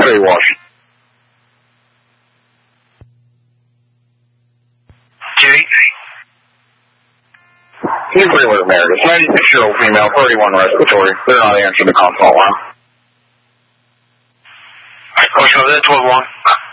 Saturday wash. Kitty? He's Wheeler Emeritus. 96-year-old female, 31 respiratory. They're not answering the consult line. Alright, push over there, 12-1.